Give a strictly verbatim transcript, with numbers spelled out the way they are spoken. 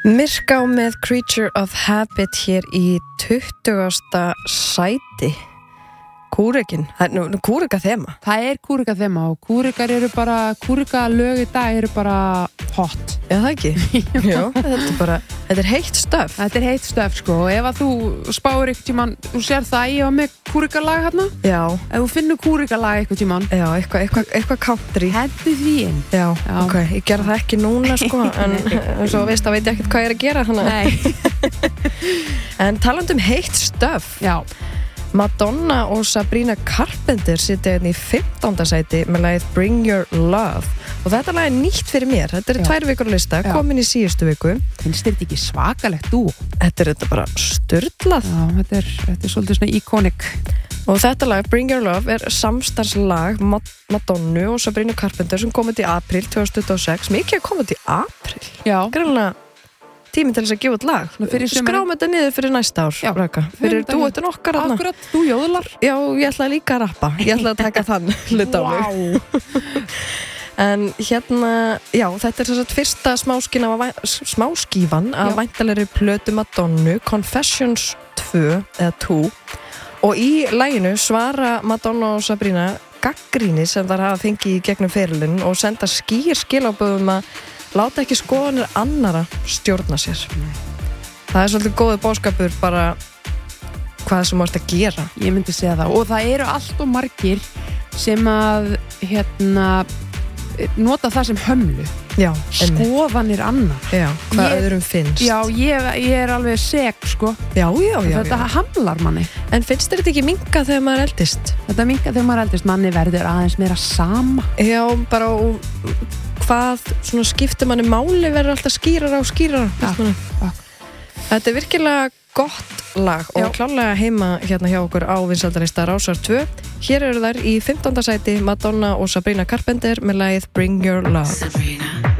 Myrká með Creature of Habit hér í tuttugasta sæti. Kúrekin, það er nú kúreka þema. Það er kúreka þema og kúrekar eru bara, kúreka lög í dag eru bara hot. Já, það ekki? Já, þetta er bara, þetta er heitt stöf. Þetta er heitt stöf, sko, og ef að þú spáir eitthvað tímann, þú sér það ég var með kúrekalag hérna. Já. Ef þú finnur kúrekalag eitthvað tímann. Já, eitthvað, eitthvað, eitthvað country. Hentu því inn. Já, Já, ok, ég gera það ekki núna, sko, en eins og veist að veit ég ekkert hvað ég er að gera, hana. Nei. En talandi um heitt stöf. Já. Madonna og Sabrina Carpenter sitja hérna í fimmtánda sæti með lagið Bring Your Love og þetta lag er nýtt fyrir mér, þetta er Já. tvær vikur á lista, komin í síðustu viku. Finnst þetta ekki svakalegt dú? Þetta er þetta bara sturlað. Já, þetta er, þetta er svolítið svona iconic. Og þetta lag, Bring Your Love, er samstarfslag Madonnu og Sabrina Carpenter sem komið til apríl tvö þúsund tuttugu og sex. Mikið er komið til apríl. Já. Greinlega tíminn til þess að gefa út lag. Skrám þetta niður fyrir næsta ár. Já. Raka. Fyrir dúettun okkar. Akkurat, þú jóðlar. Já, ég ætla líka að rappa. Ég ætla að taka þann hlut á mig. Wow. En hérna, já, þetta er þess að fyrsta smáskín af, smáskífan af væntalegri plötu Madonnu, Confessions tvö eða tvö. Og í laginu svara Madonna og Sabrina gagnrýni sem þar hafa fengið í gegnum ferilinn og senda skýr skilaboðum að láta ekki skoðanir annara stjórna sér. Það er svolítið góður boðskapur bara hvað sem mást að gera. Ég myndi segja það. Og það eru allt og margir sem að hérna nota það sem hömlu. Já, skoðanir annar. Já, hvað ég, öðrum finnst. Já, ég, ég er alveg seg, sko. Já, já, já. Þetta já. hamlar manni. En finnst þér þetta ekki minka þegar maður eldist? Þetta minka þegar maður eldist. Manni verður aðeins meira sama. Já, bara og hvað svona skiptir manni máli verður alltaf skýrar á skýrar. Ja, þetta er virkilega gott lag og Já. Klárlega heima hérna hjá okkur á vinsældarlista Rásar tvö. Hér eru þær í fimmtánda sæti Madonna og Sabrina Carpenter með lagið Bring Your Love. Sabrina.